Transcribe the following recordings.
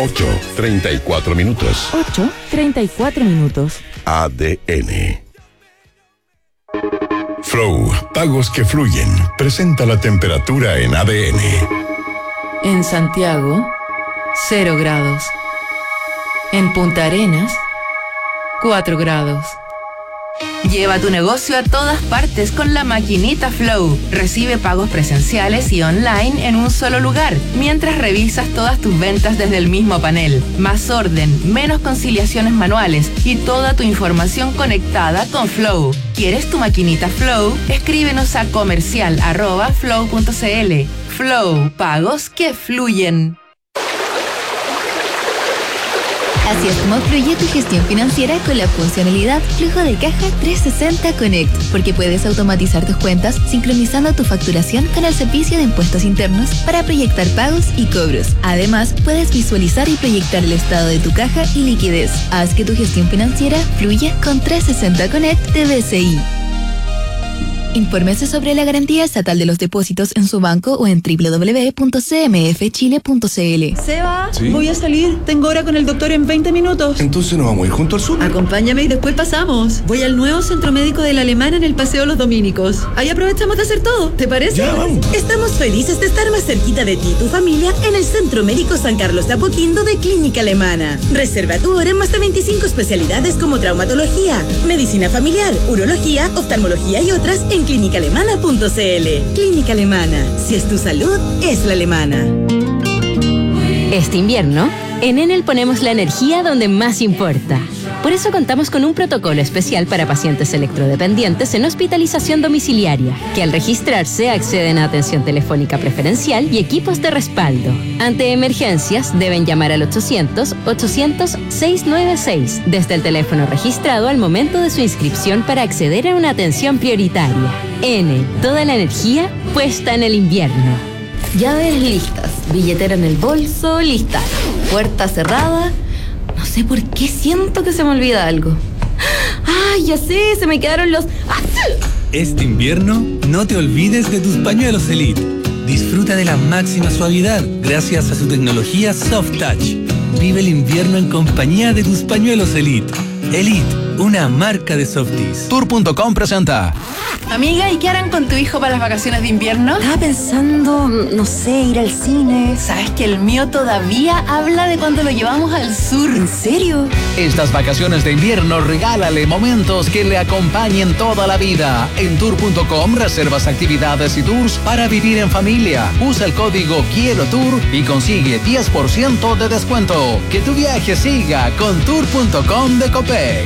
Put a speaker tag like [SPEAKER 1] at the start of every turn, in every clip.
[SPEAKER 1] 8:34 minutos.
[SPEAKER 2] 8:34 minutos.
[SPEAKER 1] ADN. Flow, pagos que fluyen. Presenta la temperatura en ADN.
[SPEAKER 2] En Santiago, 0 grados. En Punta Arenas, 4 grados. Lleva tu negocio a todas partes con la maquinita Flow. Recibe pagos presenciales y online en un solo lugar, mientras revisas todas tus ventas desde el mismo panel. Más orden, menos conciliaciones manuales y toda tu información conectada con Flow. ¿Quieres tu maquinita Flow? Escríbenos a comercial@flow.cl. Flow, pagos que fluyen.
[SPEAKER 3] Así es como fluye tu gestión financiera con la funcionalidad Flujo de Caja 360 Connect, porque puedes automatizar tus cuentas sincronizando tu facturación con el servicio de impuestos internos para proyectar pagos y cobros. Además, puedes visualizar y proyectar el estado de tu caja y liquidez. Haz que tu gestión financiera fluya con 360 Connect de BCI. Infórmese sobre la garantía estatal de los depósitos en su banco o en www.cmfchile.cl.
[SPEAKER 4] Seba,
[SPEAKER 5] ¿Sí?
[SPEAKER 4] Voy a salir. Tengo hora con el doctor en 20 minutos.
[SPEAKER 5] Entonces nos vamos a ir junto al sur.
[SPEAKER 4] Acompáñame y después pasamos. Voy al nuevo centro médico de la Alemana en el Paseo Los Dominicos. Ahí aprovechamos de hacer todo. ¿Te parece?
[SPEAKER 5] Ya, vamos.
[SPEAKER 6] Estamos felices de estar más cerquita de ti y tu familia en el Centro Médico San Carlos de Apoquindo de Clínica Alemana. Reserva tu hora en más de 25 especialidades como traumatología, medicina familiar, urología, oftalmología y otras en clínicaalemana.cl. Clínica Alemana. Si es tu salud, es la alemana.
[SPEAKER 7] Este invierno, en Enel ponemos la energía donde más importa. Por eso contamos con un protocolo especial para pacientes electrodependientes en hospitalización domiciliaria, que al registrarse acceden a atención telefónica preferencial y equipos de respaldo. Ante emergencias, deben llamar al 800-800-696 desde el teléfono registrado al momento de su inscripción para acceder a una atención prioritaria. Enel, toda la energía puesta en el invierno.
[SPEAKER 3] Llaves listas, billetera en el bolso, lista. Puerta cerrada. No sé por qué siento que se me olvida algo. ¡Ay, ya sé! Se me quedaron los...
[SPEAKER 8] Este invierno, no te olvides de tus pañuelos Elite. Disfruta de la máxima suavidad gracias a su tecnología Soft Touch. Vive el invierno en compañía de tus pañuelos Elite. Elite, una marca de Softies.
[SPEAKER 9] Tour.com presenta.
[SPEAKER 2] Amiga, ¿y qué harán con tu hijo para las vacaciones de invierno?
[SPEAKER 3] Estaba pensando, no sé, ir al cine.
[SPEAKER 2] ¿Sabes que el mío todavía habla de cuando lo llevamos al sur?
[SPEAKER 3] ¿En serio?
[SPEAKER 9] Estas vacaciones de invierno regálale momentos que le acompañen toda la vida. En Tour.com reservas actividades y tours para vivir en familia. Usa el código Quiero Tour y consigue 10% de descuento. Que tu viaje siga con Tour.com de Copec.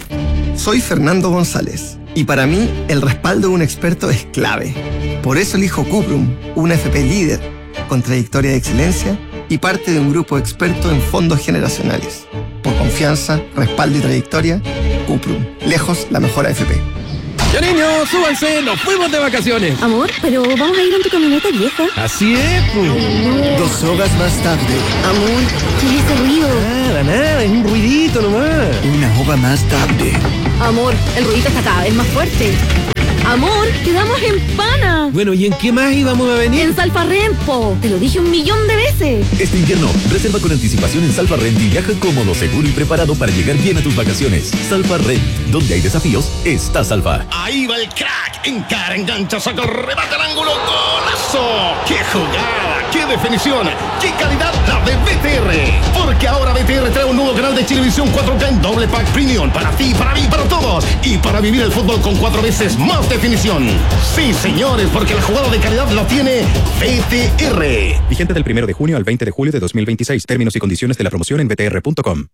[SPEAKER 10] Soy Fernando González y para mí el respaldo de un experto es clave. Por eso elijo Cuprum, una FP líder con trayectoria de excelencia y parte de un grupo experto en fondos generacionales. Por confianza, respaldo y trayectoria, Cuprum, lejos la mejor AFP.
[SPEAKER 11] Ya niños, súbanse, nos fuimos de vacaciones.
[SPEAKER 3] Amor, pero vamos a ir en tu camioneta vieja.
[SPEAKER 11] Así es, pues.
[SPEAKER 10] 2 horas más tarde.
[SPEAKER 3] Amor, ¿qué es ese ruido?
[SPEAKER 11] Nada, es un ruidito nomás.
[SPEAKER 10] 1 hora más tarde.
[SPEAKER 3] Amor, el ruidito está cada vez más fuerte. Amor, quedamos en Pana.
[SPEAKER 11] Bueno, ¿y en qué más íbamos a venir?
[SPEAKER 3] En Salfarrempo. Te lo dije 1.000.000 de veces.
[SPEAKER 12] Este invierno, reserva con anticipación en Salfarrent y viaja cómodo, seguro y preparado para llegar bien a tus vacaciones. Salfarrent, donde hay desafíos, está Salfa.
[SPEAKER 13] Ahí va el crack, encara, engancha, saca el remate al ángulo, ¡golazo! ¡Qué jugada! ¡Qué definición! ¡Qué calidad la de BTR! Porque ahora BTR trae un nuevo canal de Chilevisión 4K en doble pack premium para ti, para mí, para todos y para vivir el fútbol con 4 veces más definición. Sí, señores, porque la jugada de calidad la tiene BTR.
[SPEAKER 14] Vigente del 1 de junio al 20 de julio de 2026. Términos y condiciones de la promoción en btr.com.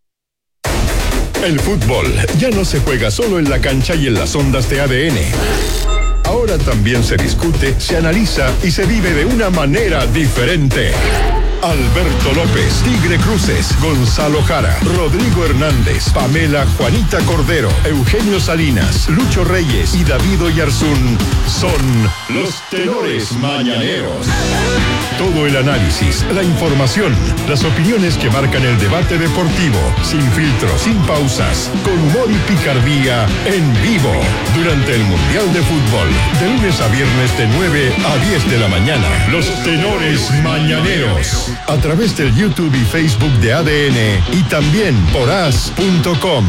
[SPEAKER 1] El fútbol ya no se juega solo en la cancha y en las ondas de ADN. Ahora también se discute, se analiza y se vive de una manera diferente. Alberto López, Tigre Cruces, Gonzalo Jara, Rodrigo Hernández, Pamela Juanita Cordero, Eugenio Salinas, Lucho Reyes y David Oyarzún son los tenores mañaneros. Todo el análisis, la información, las opiniones que marcan el debate deportivo, sin filtros, sin pausas, con humor y picardía, en vivo, durante el Mundial de Fútbol, de lunes a viernes de 9 a 10 de la mañana. Los tenores mañaneros. a través del YouTube y Facebook de ADN y también por as.com.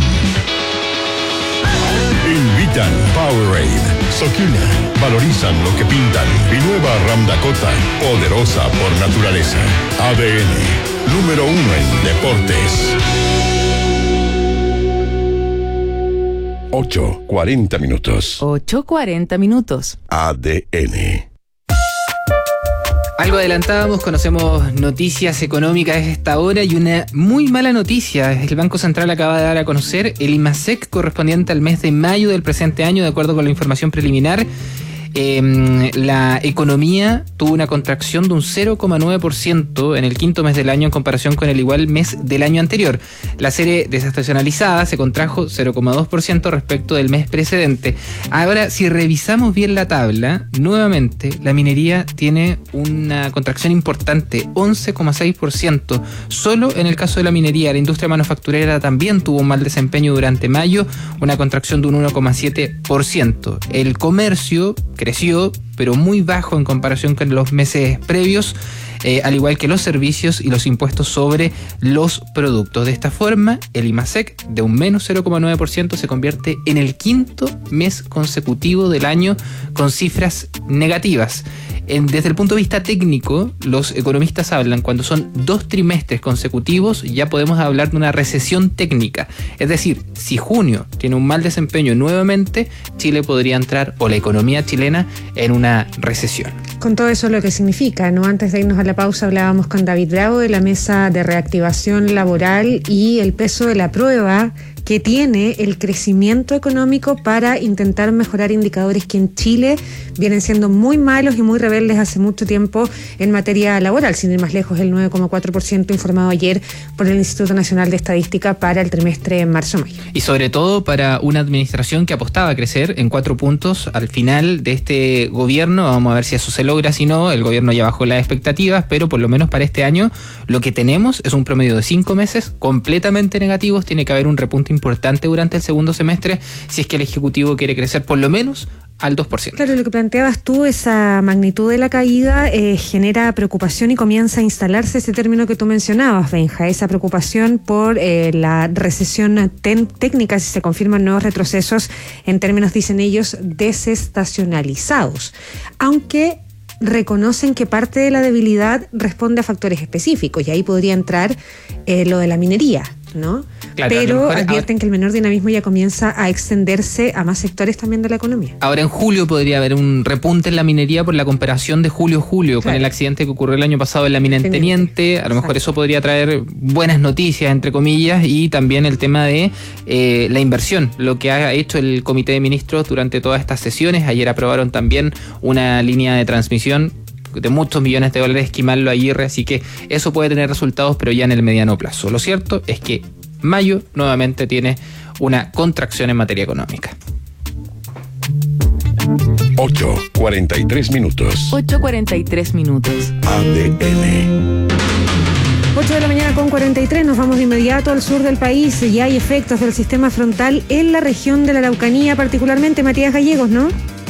[SPEAKER 1] Invitan Powerade, Sokina, valorizan lo que pintan y nueva Ram Dakota, poderosa por naturaleza. ADN, número 1 en deportes. 8:40 minutos.
[SPEAKER 2] 8:40 minutos.
[SPEAKER 1] ADN.
[SPEAKER 5] Algo adelantábamos, conocemos noticias económicas a esta hora y una muy mala noticia. El Banco Central acaba de dar a conocer el IMASEC correspondiente al mes de mayo del presente año, de acuerdo con la información preliminar. La economía tuvo una contracción de un 0,9% en el quinto mes del año en comparación con el igual mes del año anterior. La serie desestacionalizada se contrajo 0,2% respecto del mes precedente. Ahora, si revisamos bien la tabla, nuevamente la minería tiene una contracción importante, 11,6%. Solo en el caso de la minería, la industria manufacturera también tuvo un mal desempeño durante mayo, una contracción de un 1,7%. El comercio creció, pero muy bajo en comparación con los meses previos, al igual que los servicios y los impuestos sobre los productos. De esta forma, el IMASEC, de un menos 0,9%, se convierte en el quinto mes consecutivo del año con cifras negativas. Desde el punto de vista técnico, los economistas hablan, cuando son 2 trimestres consecutivos, ya podemos hablar de una recesión técnica. Es decir, si junio tiene un mal desempeño nuevamente, Chile podría entrar, o la economía chilena, en una recesión.
[SPEAKER 15] Con todo eso lo que significa, ¿no? Antes de irnos a la pausa hablábamos con David Bravo de la mesa de reactivación laboral y el peso de la prueba que tiene el crecimiento económico para intentar mejorar indicadores que en Chile vienen siendo muy malos y muy rebeldes hace mucho tiempo en materia laboral, sin ir más lejos, el 9,4% informado ayer por el Instituto Nacional de Estadística para el trimestre marzo-mayo.
[SPEAKER 5] Y sobre todo para una administración que apostaba a crecer en 4 puntos al final de este gobierno. Vamos a ver si eso se logra, si no, el gobierno ya bajó las expectativas, pero por lo menos para este año lo que tenemos es un promedio de 5 meses completamente negativos. Tiene que haber un repunte importante durante el segundo semestre si es que el Ejecutivo quiere crecer por lo menos al 2%. Claro,
[SPEAKER 15] lo que planteabas tú, esa magnitud de la caída genera preocupación y comienza a instalarse ese término que tú mencionabas, Benja, esa preocupación por la recesión técnica si se confirman nuevos retrocesos en términos, dicen ellos, desestacionalizados. Aunque reconocen que parte de la debilidad responde a factores específicos y ahí podría entrar lo de la minería, ¿no? Claro, pero advierten que el menor dinamismo ya comienza a extenderse a más sectores también de la economía.
[SPEAKER 5] Ahora en julio podría haber un repunte en la minería por la comparación de julio-julio, claro, con el accidente que ocurrió el año pasado en la mina en Teniente. A lo mejor eso podría traer buenas noticias, entre comillas, y también el tema de la inversión, lo que ha hecho el Comité de Ministros durante todas estas sesiones. Ayer aprobaron también una línea de transmisión de muchos millones de dólares, Esquimal Aguirre, así que eso puede tener resultados, pero ya en el mediano plazo. Lo cierto es que mayo nuevamente tiene una contracción en materia económica.
[SPEAKER 1] 8:43 minutos.
[SPEAKER 2] 8:43 minutos.
[SPEAKER 1] ADN.
[SPEAKER 15] 8 de la mañana con 43, nos vamos de inmediato al sur del país. Ya hay efectos del sistema frontal en la región de la Araucanía, particularmente, Matías Gallegos, ¿no?